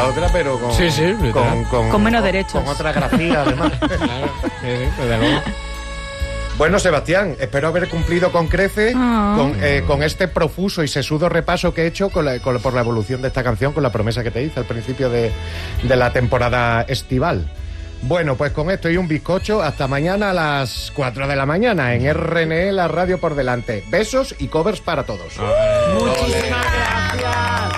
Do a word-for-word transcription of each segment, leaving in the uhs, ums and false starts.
la otra, pero con, sí, sí, con, con, con menos derechos. Con otra grafía, además. Claro, sí, sí, desde luego. Bueno, Sebastián, espero haber cumplido con creces Oh. con, eh, con este profuso y sesudo repaso que he hecho con la, con, por la evolución de esta canción, con la promesa que te hice al principio de, de la temporada estival. Bueno, pues con esto y un bizcocho, hasta mañana a las cuatro de la mañana en R N E, la radio por delante. Besos y covers para todos. Muchísimas gracias.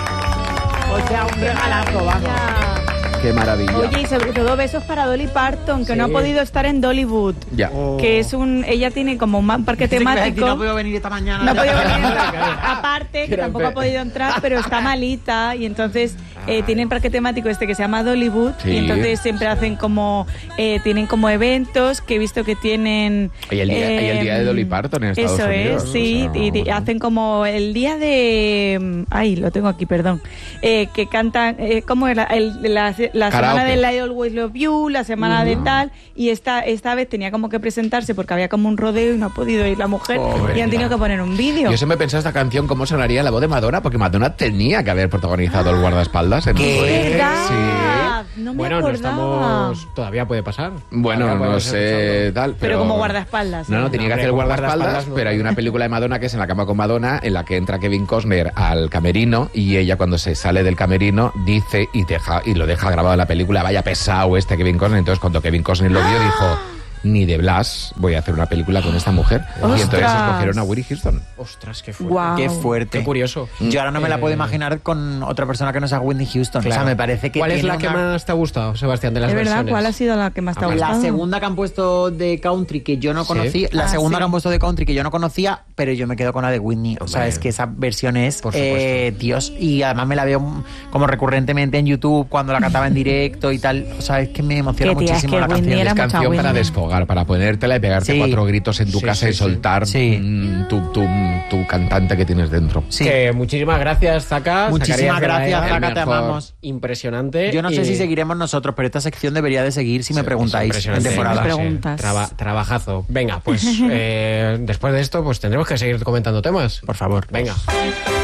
O sea, un regalazo, vamos. Qué maravilla. Oye, y sobre todo besos para Dolly Parton, que Sí. no ha podido estar en Dollywood. Ya. Oh. Que es un... Ella tiene como un parque Dice que temático. no puedo venir esta mañana. No ha podido venir. Aparte, que Gran tampoco ha pe- podido entrar, pero está malita. Y entonces eh, tienen parque temático este que se llama Dollywood. Sí. Y entonces siempre hacen como... Eh, tienen como eventos que he visto que tienen... Y el día, y el día de Dolly Parton en Estados Eso Unidos. es, sí. O sea, y, y bueno. hacen como el día de... Ay, lo tengo aquí, perdón. Eh, que cantan... Eh, ¿Cómo era? El, la la semana Karaoke. de I Always Love You, la semana de tal, y esta esta vez tenía como que presentarse porque había como un rodeo y no ha podido ir la mujer Pobre. y han tenido que poner un vídeo. Yo siempre he pensado esta canción cómo sonaría la voz de Madonna, porque Madonna tenía que haber protagonizado el guardaespaldas. En ¿Qué? ¿Verdad? Sí. No me Bueno, no acordaba. estamos... Todavía puede pasar. Bueno, Todavía no podemos sé, escucharlo. tal, pero... Pero como guardaespaldas. No, ¿eh? no, tenía que hombre, hacer el como guardaespaldas, guardaespaldas no. pero hay una película de Madonna que es En la cama con Madonna, en la que entra Kevin Costner al camerino y ella cuando se sale del camerino dice y deja y lo deja grabado en la película, vaya pesado este Kevin Costner. Entonces cuando Kevin Costner lo vio dijo, ni de Blas voy a hacer una película con esta mujer. ¡Ostras! Y entonces escogieron a Whitney Houston. Ostras, qué fuerte. Guau. Qué fuerte. Qué curioso. Yo ahora no me la Eh, puedo imaginar con otra persona que no sea Whitney Houston. Claro. O sea, me parece que ¿Cuál es tiene la que una- más te ha gustado, Sebastián, de las Es verdad, versiones? ¿cuál ha sido la que más te ha Ah, gustado? La segunda que han puesto de country que yo no Sí. conocía, la Ah, segunda sí. que han puesto de country que yo no conocía, pero yo me quedo con la de Whitney. O sea, Hombre. es que esa versión es, Por eh, Dios, y además me la veo como recurrentemente en YouTube cuando la cantaba en directo y tal. O sea, es que me emociona Qué tía, muchísimo es que la canción. Whitney era Es mucha canción para Whitney. desfogar, para ponértela y pegarte Sí. cuatro gritos en tu Sí, casa sí, y sí. soltar Sí. mm, tu, tu, tu cantante que tienes dentro. Sí. Que muchísimas gracias, Zaka. Muchísimas Zacarías gracias, Ferraera. Zaka, te mejor. amamos. Impresionante. Yo no sé y- si seguiremos nosotros, pero esta sección debería de seguir si me Sí, preguntáis en Impresionante. temporada. Me preguntas. Traba- trabajazo. Venga, pues eh, después de esto, pues tendremos que seguir comentando temas. Por favor. Venga.